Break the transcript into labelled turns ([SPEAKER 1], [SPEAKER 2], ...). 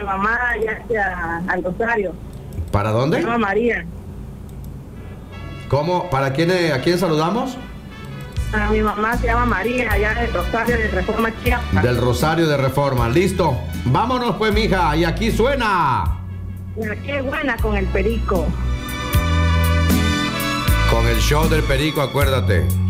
[SPEAKER 1] mamá allá hacia al Rosario.
[SPEAKER 2] ¿Para dónde?
[SPEAKER 1] Se llama María.
[SPEAKER 2] ¿Cómo? ¿Para quién, a quién saludamos?
[SPEAKER 1] A mi mamá se llama María, allá del Rosario de Reforma Chiapas.
[SPEAKER 2] Del Rosario de Reforma. Listo. Vámonos pues, mija. Y aquí suena.
[SPEAKER 1] Qué buena con el perico.
[SPEAKER 2] Con el show del perico, acuérdate.